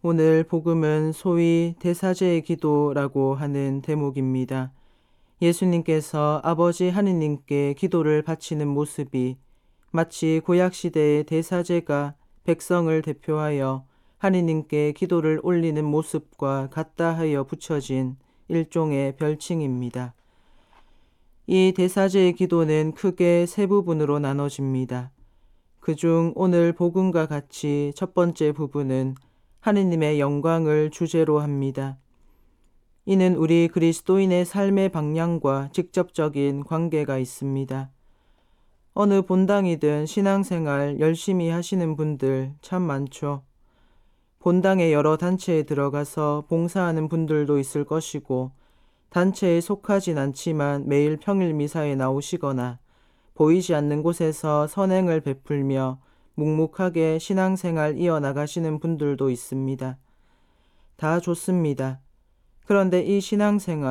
오늘 복음은 소위 대사제의 기도라고 하는 대목입니다. 예수님께서 아버지 하느님께 기도를 바치는 모습이 마치 구약시대의 대사제가 백성을 대표하여 하느님께 기도를 올리는 모습과 같다 하여 붙여진 일종의 별칭입니다. 이 대사제의 기도는 크게 세 부분으로 나눠집니다. 그중 오늘 복음과 같이 첫 번째 부분은 하느님의 영광을 주제로 합니다. 이는 우리 그리스도인의 삶의 방향과 직접적인 관계가 있습니다. 어느 본당이든 신앙생활 열심히 하시는 분들 참 많죠. 본당의 여러 단체에 들어가서 봉사하는 분들도 있을 것이고 단체에 속하진 않지만 매일 평일 미사에 나오시거나 보이지 않는 곳에서 선행을 베풀며 묵묵하게 신앙생활 이어나가시는 분들도 있습니다. 다 좋습니다. 그런데 이 신앙생활